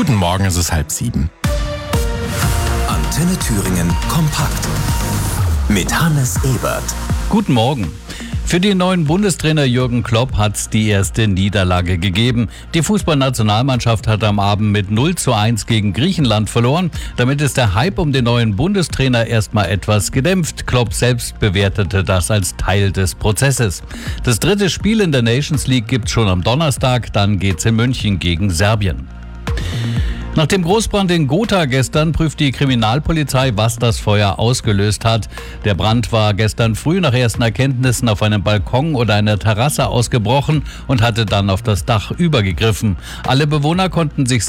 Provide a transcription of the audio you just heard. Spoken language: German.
Guten Morgen, es ist 6:30. Antenne Thüringen kompakt mit Hannes Ebert. Guten Morgen. Für den neuen Bundestrainer Jürgen Klopp hat es die erste Niederlage gegeben. Die Fußballnationalmannschaft hat am Abend mit 0:1 gegen Griechenland verloren. Damit ist der Hype um den neuen Bundestrainer erstmal etwas gedämpft. Klopp selbst bewertete das als Teil des Prozesses. Das dritte Spiel in der Nations League gibt's schon am Donnerstag, dann geht's in München gegen Serbien. Nach dem Großbrand in Gotha gestern prüft die Kriminalpolizei, was das Feuer ausgelöst hat. Der Brand war gestern früh nach ersten Erkenntnissen auf einem Balkon oder einer Terrasse ausgebrochen und hatte dann auf das Dach übergegriffen. Alle Bewohner konnten sich